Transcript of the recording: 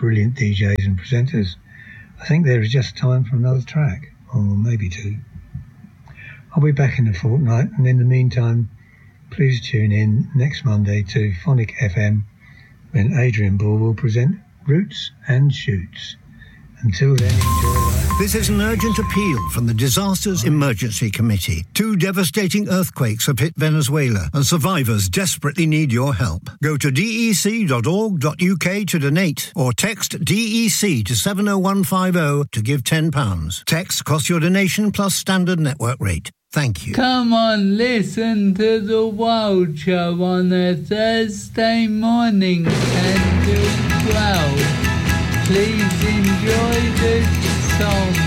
brilliant DJs and presenters, I think there is just time for another track, or maybe two. I'll be back in a fortnight, and in the meantime, please tune in next Monday to Phonic FM when Adrian Ball will present Roots and Shoots. Until then, enjoy life. This is an urgent appeal from the Disasters Emergency Committee. 2 devastating earthquakes have hit Venezuela, and survivors desperately need your help. Go to dec.org.uk to donate, or text DEC to 70150 to give £10. Text costs your donation plus standard network rate. Thank you. Come on, listen to the World Show on a Thursday morning 10 till 12. Please enjoy the song.